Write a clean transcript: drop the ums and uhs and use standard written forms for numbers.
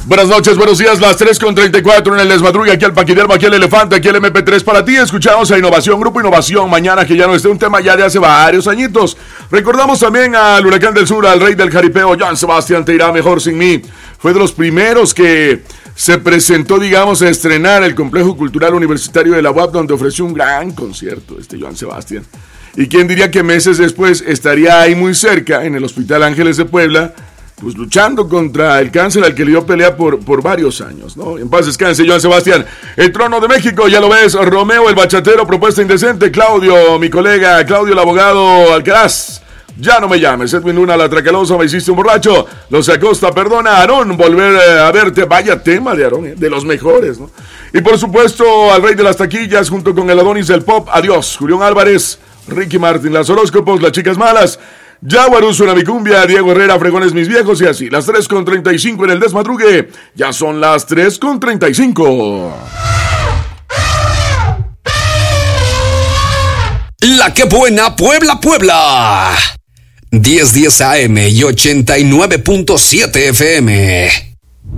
Buenas noches, buenos días, las 3:34 en el Desmadrugue, aquí al Paquidermo, aquí el Elefante, aquí el MP3 para ti. Escuchamos a Innovación, Grupo Innovación, mañana que ya no esté, un tema ya de hace varios añitos. Recordamos también al Huracán del Sur, al rey del jaripeo, Joan Sebastián, Te irá mejor sin mí. Fue de los primeros que se presentó, digamos, a estrenar el Complejo Cultural Universitario de la UAP, donde ofreció un gran concierto, Joan Sebastián. Y quién diría que meses después estaría ahí muy cerca, en el Hospital Ángeles de Puebla, pues luchando contra el cáncer al que le dio pelea por varios años, ¿no? En paz descanse, Joan Sebastián. El Trono de México, ya lo ves, Romeo el bachatero, Propuesta Indecente, Claudio, mi colega, Claudio el abogado Alcaraz, Ya no me llames, Edwin Luna, La Tracalosa, Me hiciste un borracho, Los Acosta, Perdona, Aarón, Volver a verte, vaya tema de Aarón, de los mejores, ¿no? Y por supuesto, al rey de las taquillas, junto con el Adonis del pop, Adiós, Julián Álvarez, Ricky Martin, Las Horóscopos, Las Chicas Malas, Jaguarus, Una Bicumbia, Diego Herrera, Fregones Mis Viejos y así. Las 3:35 en el Desmadrugue. Ya son las 3:35. La que buena, Puebla, Puebla. 1010 AM y 89.7 FM.